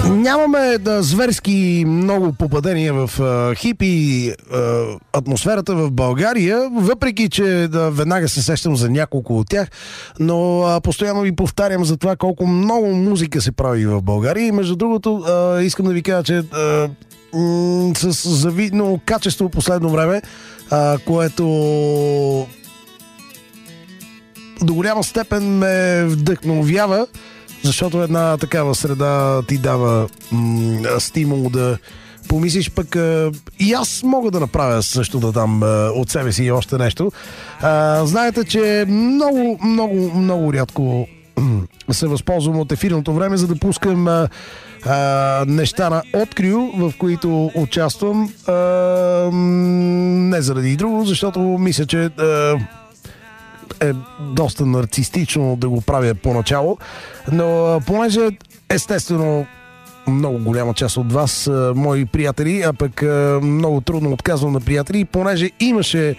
Нямаме зверски много попадения в хипи атмосферата в България, въпреки че веднага се сещам за няколко от тях, но постоянно ви повтарям за това колко много музика се прави в България и между другото искам да ви кажа, че с завидно качество последно време, което до голяма степен ме вдъхновява, защото една такава среда ти дава стимул да помислиш, пък и аз мога да направя също, да дам от себе си още нещо. Знаете, че много рядко се възползвам от ефирното време, за да пускам неща на открил, в които участвам. Не заради друго, защото мисля, че е доста нарцистично да го правя поначало, но понеже естествено много голяма част от вас са мои приятели, а пък много трудно отказвам на приятели, понеже имаше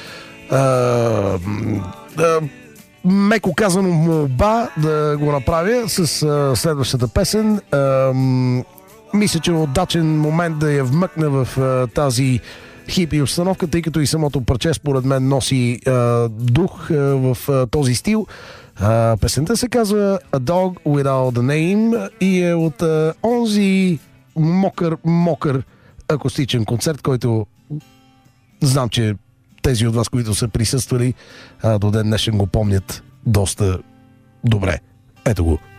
меко казано молба да го направя с следващата песен. Мисля, че е удачен момент да я вмъкна в тази хипи обстановка, тъй като и самото парче според мен носи дух в този стил. Песента се казва A Dog Without a Name и е от онзи мокър акустичен концерт, който знам, че тези от вас, които са присъствали до ден днешен, го помнят доста добре. Ето го.